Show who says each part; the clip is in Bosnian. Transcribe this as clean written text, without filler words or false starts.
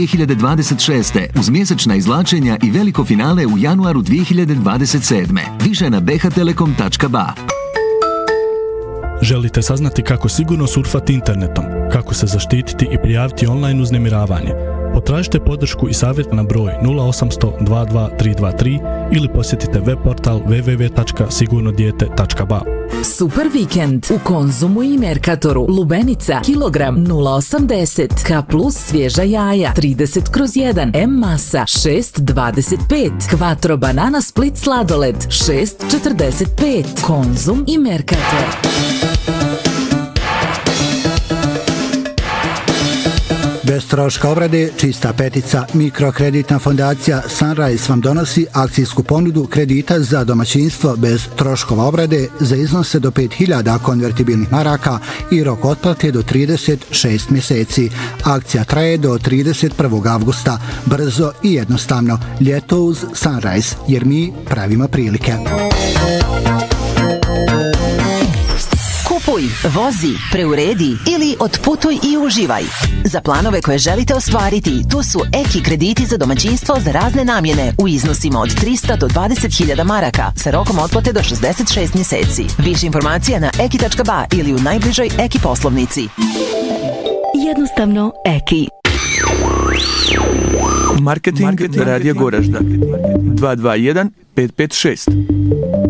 Speaker 1: 2026. uz mjesečna izvlačenja i veliko finale u januaru 2027. Više na bhtelekom.ba.
Speaker 2: Želite saznati kako sigurno surfati internetom, kako se zaštititi i prijaviti online uznemiravanje? Potražite podršku i savjet na broj 0800 22 323 ili posjetite web portal www.sigurnodijete.ba.
Speaker 3: Super vikend u Konzumu i Merkatoru. Lubenica kilogram 0,80, K plus svježa jaja 30/1, M masa 6,25, Quattro banana split sladoled 6,45. Konzum i Merkator.
Speaker 4: Bez troška obrade, čista petica, mikrokreditna fondacija Sunrise vam donosi akcijsku ponudu kredita za domaćinstvo bez troškova obrade za iznose do 5000 konvertibilnih maraka i rok otplate do 36 mjeseci. Akcija traje do 31. avgusta. Brzo i jednostavno. Ljeto uz Sunrise, jer mi pravimo prilike.
Speaker 5: Kupuj, vozi, preuredi ili otputuj i uživaj. Za planove koje želite ostvariti, tu su Eki krediti za domaćinstvo za razne namjene u iznosima od 300 do 20.000 maraka sa rokom otplate do 66 mjeseci. Više informacija na eki.ba ili u najbližoj Eki poslovnici.
Speaker 6: Jednostavno Eki.
Speaker 7: Marketing Radija Goražda 221 556.